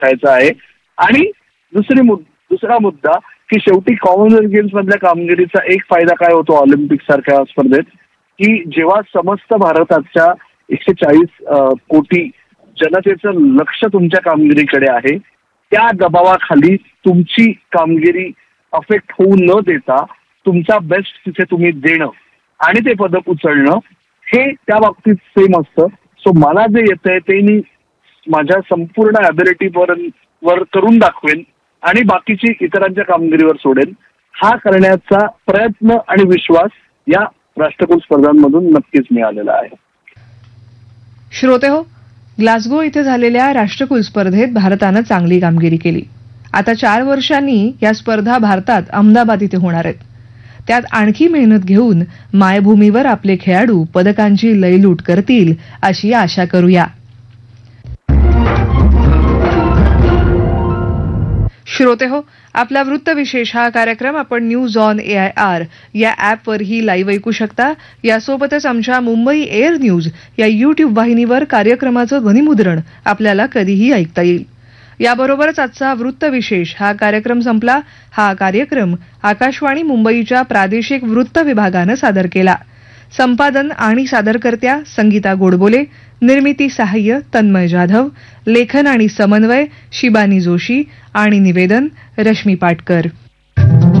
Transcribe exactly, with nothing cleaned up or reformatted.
उठायचा आहे. आणि दुसरी मुद्दा दुसरा मुद्दा की शेवटी कॉमनवेल्थ गेम्स मधल्या कामगिरीचा एक फायदा काय होतो ऑलिम्पिक सारख्या स्पर्धेत, की जेव्हा समस्त भारताच्या एकशे चाळीस कोटी जनतेचं लक्ष तुमच्या कामगिरीकडे आहे, त्या दबावाखाली तुमची कामगिरी अफेक्ट होऊ न देता तुमचा बेस्ट तिथे तुम्ही देणं आणि ते पदक उचलणं हे त्या बाबतीत सेम असतं. सो मला जे येतंय ते मी माझ्या संपूर्ण ॲबिलिटी वर करून दाखवेन आणि बाकीची इतरांच्या कामगिरीवर सोडेन. हा करण्याचा प्रयत्न आणि विश्वास या राष्ट्रकुल स्पर्धांमधून नक्कीच मिळालेला आहे. श्रोते हो, ग्लासगो इथे झालेल्या राष्ट्रकुल स्पर्धेत भारतानं चांगली कामगिरी केली. आता चार वर्षांनी या स्पर्धा भारतात अहमदाबाद इथे होणार आहेत. त्यात आणखी मेहनत घेऊन मायभूमीवर आपले खेळाडू पदकांची लयलूट करतील अशी आशा करूया. श्रोते हो, आपला वृत्तविशेष हा कार्यक्रम आपण news on A I R या ॲपवरही लाईव्ह ऐकू शकता. यासोबतच आमच्या मुंबई एअर न्यूज या युट्यूब वाहिनीवर कार्यक्रमाचं ध्वनिमुद्रण आपल्याला कधीही ऐकता येईल. याबरोबरच आजचा वृत्तविशेष हा कार्यक्रम संपला. हा कार्यक्रम आकाशवाणी मुंबईच्या प्रादेशिक वृत्त विभागानं सादर केला. संपादन आणि सादरकर्त्या संगीता गोडबोले, निर्मिती सहाय्य तन्मय जाधव, लेखन आणि समन्वय शिबानी जोशी आणि निवेदन रश्मी पाटकर.